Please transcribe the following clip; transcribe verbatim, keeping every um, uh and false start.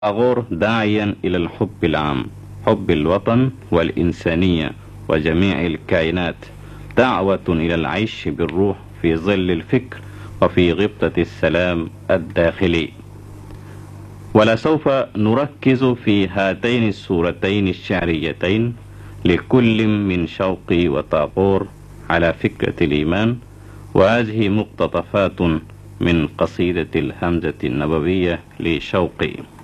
أغور داعيا إلى الحب العام، حب الوطن والإنسانية وجميع الكائنات، دعوة إلى العيش بالروح في ظل الفكر وفي غبطة السلام الداخلي. ولسوف نركز في هاتين السورتين الشعريتين لكل من شوقي وطاغور على فكرة الإيمان، وهذه مقتطفات من قصيدة الهمزة النبوية لشوقي.